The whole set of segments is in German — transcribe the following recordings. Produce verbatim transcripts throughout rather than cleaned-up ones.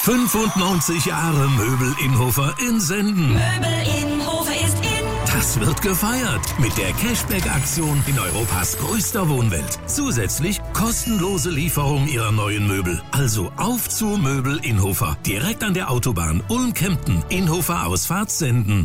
fünfundneunzig Jahre Möbel Innhofer in Senden. Möbel Innhofer ist in. Das wird gefeiert mit der Cashback-Aktion in Europas größter Wohnwelt. Zusätzlich kostenlose Lieferung Ihrer neuen Möbel. Also auf zu Möbel Innhofer. Direkt an der Autobahn Ulm-Kempten. Innhofer Ausfahrt Senden.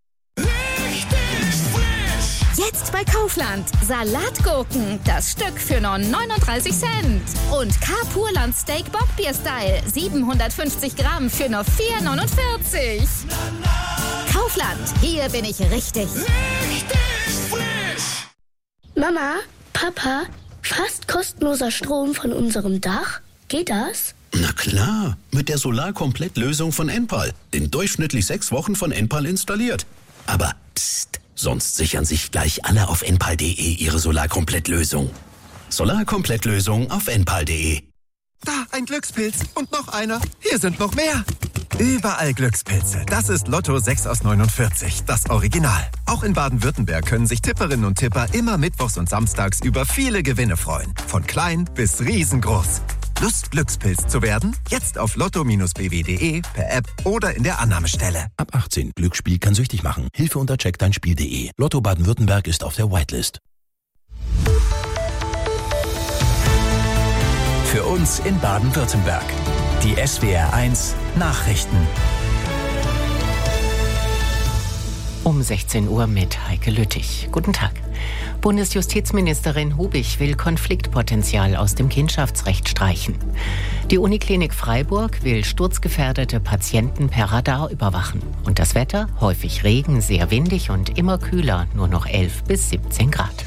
Jetzt bei Kaufland. Salatgurken, das Stück für nur neununddreißig Cent. Und K-Purland Steak Bockbier Style, siebenhundertfünfzig Gramm für nur vier neunundvierzig. Kaufland, hier bin ich richtig. Richtig frisch. Mama, Papa, fast kostenloser Strom von unserem Dach. Geht das? Na klar, mit der Solarkomplett-Lösung von Enpal. In durchschnittlich sechs Wochen von Enpal installiert. Aber psst, sonst sichern sich gleich alle auf enpal punkt de ihre Solarkomplett-Lösung. Solarkomplett-Lösung auf enpal punkt de. Da, ein Glückspilz. Und noch einer. Hier sind noch mehr. Überall Glückspilze. Das ist Lotto sechs aus neunundvierzig, das Original. Auch in Baden-Württemberg können sich Tipperinnen und Tipper immer mittwochs und samstags über viele Gewinne freuen. Von klein bis riesengroß. Lust, Glückspilz zu werden? Jetzt auf lotto bindestrich b w punkt de, per App oder in der Annahmestelle. Ab achtzehn. Glücksspiel kann süchtig machen. Hilfe unter check dein spiel punkt de. Lotto Baden-Württemberg ist auf der Whitelist. Für uns in Baden-Württemberg. Die S W R eins Nachrichten. Um sechzehn Uhr mit Heike Lüttich. Guten Tag. Bundesjustizministerin Hubig will Konfliktpotenzial aus dem Kindschaftsrecht streichen. Die Uniklinik Freiburg will sturzgefährdete Patienten per Radar überwachen. Und das Wetter? Häufig Regen, sehr windig und immer kühler, nur noch elf bis siebzehn Grad.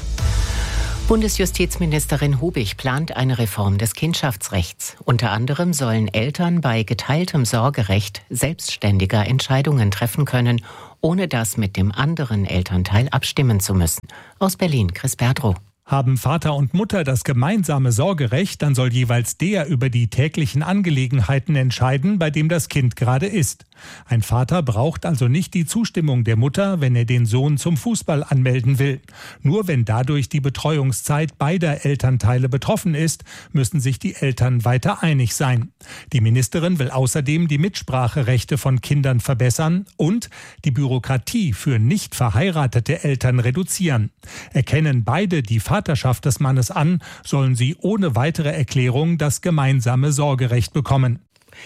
Bundesjustizministerin Hubig plant eine Reform des Kindschaftsrechts. Unter anderem sollen Eltern bei geteiltem Sorgerecht selbstständiger Entscheidungen treffen können, ohne das mit dem anderen Elternteil abstimmen zu müssen. Aus Berlin, Chris Berdrow. Haben Vater und Mutter das gemeinsame Sorgerecht, dann soll jeweils der über die täglichen Angelegenheiten entscheiden, bei dem das Kind gerade ist. Ein Vater braucht also nicht die Zustimmung der Mutter, wenn er den Sohn zum Fußball anmelden will. Nur wenn dadurch die Betreuungszeit beider Elternteile betroffen ist, müssen sich die Eltern weiter einig sein. Die Ministerin will außerdem die Mitspracherechte von Kindern verbessern und die Bürokratie für nicht verheiratete Eltern reduzieren. Erkennen beide die Vaterschaft des Mannes an, sollen sie ohne weitere Erklärung das gemeinsame Sorgerecht bekommen.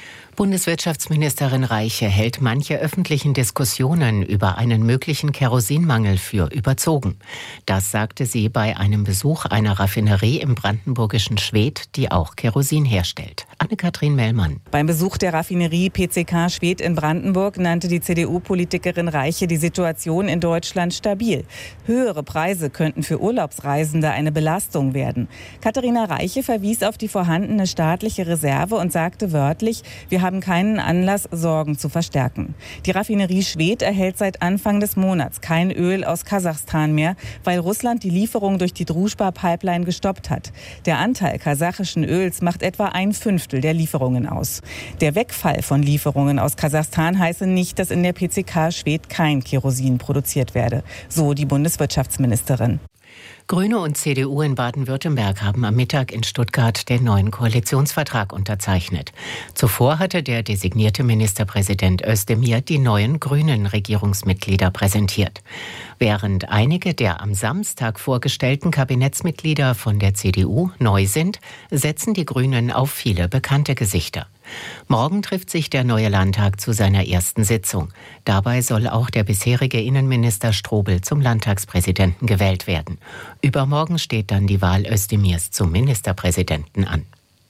Bundeswirtschaftsministerin Reiche hält manche öffentlichen Diskussionen über einen möglichen Kerosinmangel für überzogen. Das sagte sie bei einem Besuch einer Raffinerie im brandenburgischen Schwedt, die auch Kerosin herstellt. Anne-Kathrin Mellmann. Beim Besuch der Raffinerie P C K Schwedt in Brandenburg nannte die C D U-Politikerin Reiche die Situation in Deutschland stabil. Höhere Preise könnten für Urlaubsreisende eine Belastung werden. Katharina Reiche verwies auf die vorhandene staatliche Reserve und sagte wörtlich, wir haben keinen Anlass, Sorgen zu verstärken. Die Raffinerie Schwedt erhält seit Anfang des Monats kein Öl aus Kasachstan mehr, weil Russland die Lieferung durch die Druzhba-Pipeline gestoppt hat. Der Anteil kasachischen Öls macht etwa ein Fünftel der Lieferungen aus. Der Wegfall von Lieferungen aus Kasachstan heiße nicht, dass in der P C K Schwedt kein Kerosin produziert werde, so die Bundeswirtschaftsministerin. Grüne und C D U in Baden-Württemberg haben am Mittag in Stuttgart den neuen Koalitionsvertrag unterzeichnet. Zuvor hatte der designierte Ministerpräsident Özdemir die neuen grünen Regierungsmitglieder präsentiert. Während einige der am Samstag vorgestellten Kabinettsmitglieder von der C D U neu sind, setzen die Grünen auf viele bekannte Gesichter. Morgen trifft sich der neue Landtag zu seiner ersten Sitzung. Dabei soll auch der bisherige Innenminister Strobel zum Landtagspräsidenten gewählt werden. Übermorgen steht dann die Wahl Özdemirs zum Ministerpräsidenten an.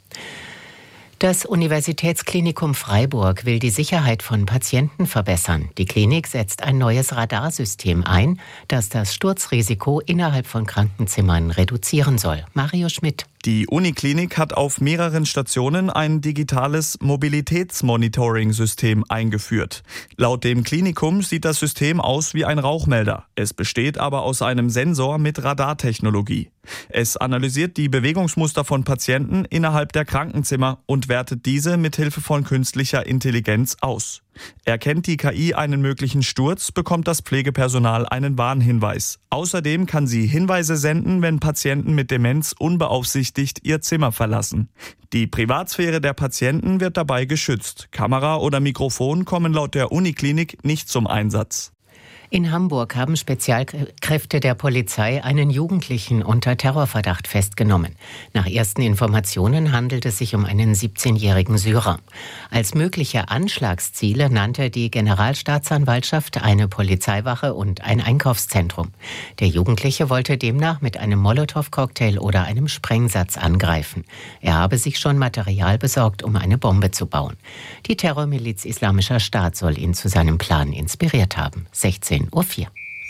Das Universitätsklinikum Freiburg will die Sicherheit von Patienten verbessern. Die Klinik setzt ein neues Radarsystem ein, das das Sturzrisiko innerhalb von Krankenzimmern reduzieren soll. Mario Schmidt. Die Uniklinik hat auf mehreren Stationen ein digitales Mobilitätsmonitoring-System eingeführt. Laut dem Klinikum sieht das System aus wie ein Rauchmelder. Es besteht aber aus einem Sensor mit Radartechnologie. Es analysiert die Bewegungsmuster von Patienten innerhalb der Krankenzimmer und wertet diese mit Hilfe von künstlicher Intelligenz aus. Erkennt die K I einen möglichen Sturz, bekommt das Pflegepersonal einen Warnhinweis. Außerdem kann sie Hinweise senden, wenn Patienten mit Demenz unbeaufsichtigt ihr Zimmer verlassen. Die Privatsphäre der Patienten wird dabei geschützt. Kamera oder Mikrofon kommen laut der Uniklinik nicht zum Einsatz. In Hamburg haben Spezialkräfte der Polizei einen Jugendlichen unter Terrorverdacht festgenommen. Nach ersten Informationen handelt es sich um einen siebzehnjährigen Syrer. Als mögliche Anschlagsziele nannte die Generalstaatsanwaltschaft eine Polizeiwache und ein Einkaufszentrum. Der Jugendliche wollte demnach mit einem Molotow-Cocktail oder einem Sprengsatz angreifen. Er habe sich schon Material besorgt, um eine Bombe zu bauen. Die Terrormiliz Islamischer Staat soll ihn zu seinem Plan inspiriert haben. sechzehn Uhr vier.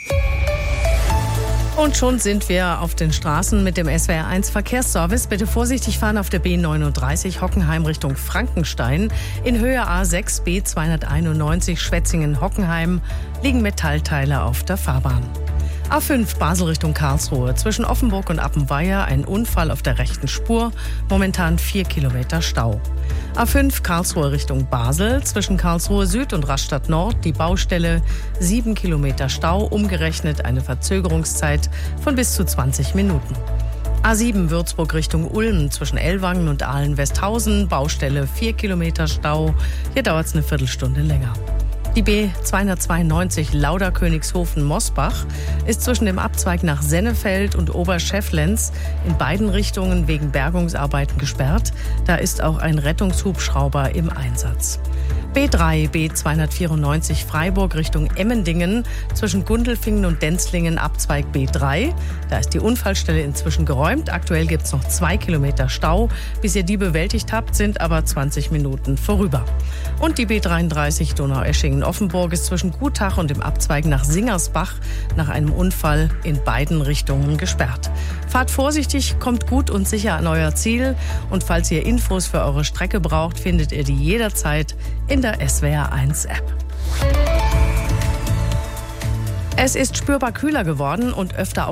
Und schon sind wir auf den Straßen mit dem S W R eins Verkehrsservice. Bitte vorsichtig fahren auf der B neununddreißig Hockenheim Richtung Frankenstein. In Höhe A sechs B zweihunderteinundneunzig Schwetzingen-Hockenheim liegen Metallteile auf der Fahrbahn. A fünf Basel Richtung Karlsruhe. Zwischen Offenburg und Appenweier ein Unfall auf der rechten Spur. Momentan vier Kilometer Stau. A fünf Karlsruhe Richtung Basel. Zwischen Karlsruhe Süd und Rastatt Nord die Baustelle. sieben Kilometer Stau. Umgerechnet eine Verzögerungszeit von bis zu zwanzig Minuten. A sieben Würzburg Richtung Ulm. Zwischen Ellwangen und Ahlen-Westhausen. Baustelle vier Kilometer Stau. Hier dauert es eine Viertelstunde länger. Die B zweihundertzweiundneunzig Lauda-Königshofen-Mosbach ist zwischen dem Abzweig nach Sennefeld und Oberschefflenz in beiden Richtungen wegen Bergungsarbeiten gesperrt. Da ist auch ein Rettungshubschrauber im Einsatz. B drei B zweihundertvierundneunzig Freiburg Richtung Emmendingen zwischen Gundelfingen und Denzlingen Abzweig B drei. Da ist die Unfallstelle inzwischen geräumt. Aktuell gibt es noch zwei Kilometer Stau. Bis ihr die bewältigt habt, sind aber zwanzig Minuten vorüber. Und die B dreiunddreißig Donaueschingen-Offenburg ist zwischen Gutach und dem Abzweig nach Singersbach nach einem Unfall in beiden Richtungen gesperrt. Fahrt vorsichtig, kommt gut und sicher an euer Ziel. Und falls ihr Infos für eure Strecke braucht, findet ihr die jederzeit in der S W R eins App. Es ist spürbar kühler geworden und öfter auch